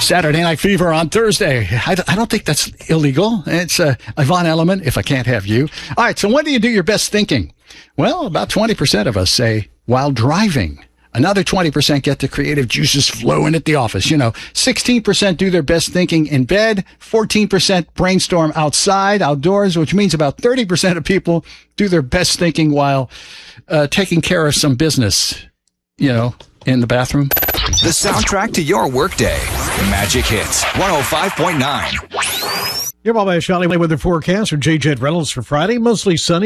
Saturday Night Fever on Thursday. I don't think that's illegal. It's Yvonne Elliman, If I Can't Have You. All right, so when do you do your best thinking? Well, about 20% of us say while driving. Another 20% get the creative juices flowing at the office. 16% do their best thinking in bed, 14% brainstorm outdoors, which means about 30% of people do their best thinking while taking care of some business, in the bathroom. The soundtrack to your workday. Magic Hits 105.9. Your Bob Shelley weather forecast for J. Jet Reynolds for Friday. Mostly sunny.